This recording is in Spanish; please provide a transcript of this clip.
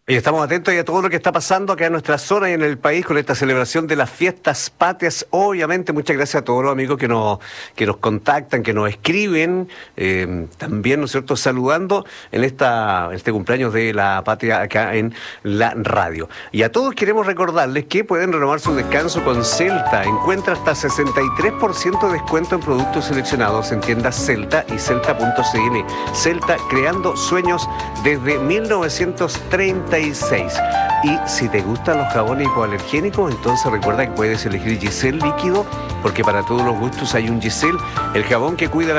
Y estamos atentos a todo lo que está pasando acá en nuestra zona y en el país con esta celebración de las fiestas patrias. Obviamente, muchas gracias a todos los amigos que nos contactan, que nos escriben, también, ¿no es cierto?, saludando en este cumpleaños de la patria acá en la radio. Y a todos queremos recordarles que pueden renovar su descanso con Celta. Encuentra hasta 63% de descuento en productos seleccionados en tiendas Celta y Celta.cl. Celta, creando sueños desde 1936. Y si te gustan los jabones hipoalergénicos, entonces recuerda que puedes elegir Giselle líquido, porque para todos los gustos hay un Giselle, el jabón que cuida la